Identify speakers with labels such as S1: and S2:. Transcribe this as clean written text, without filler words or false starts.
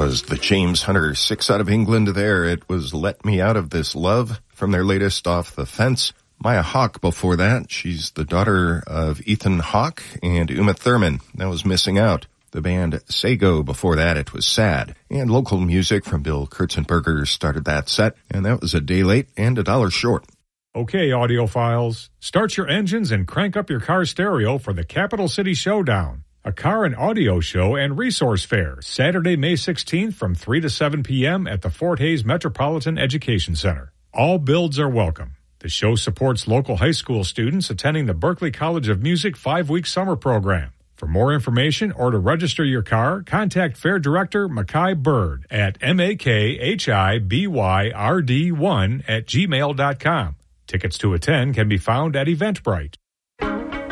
S1: was the James Hunter 6 out of England there. It was Let Me Out of This Love from their latest Off the Fence. Maya Hawke before that. She's the daughter of Ethan Hawke and Uma Thurman. That was Missing Out. The band Sago before that, it was Sad. And local music from Bill Kurtzenberger started that set, and that was A Day Late and $1 Short.
S2: Okay, audiophiles, start your engines and crank up your car stereo for the Capital City Showdown, a car and audio show and resource fair, Saturday, May 16th from 3 to 7 p.m. at the Fort Hays Metropolitan Education Center. All builds are welcome. The show supports local high school students attending the Berklee College of Music 5-week summer program. For more information or to register your car, contact Fair Director Mackay Bird at makhibyrd1@gmail.com. Tickets to attend can be found at Eventbrite.